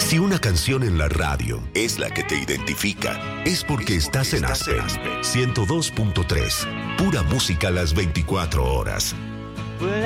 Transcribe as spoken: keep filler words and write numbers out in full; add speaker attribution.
Speaker 1: Si una canción en la radio es la que te identifica, es porque estás en Aspen ciento dos punto tres. Pura música las veinticuatro horas.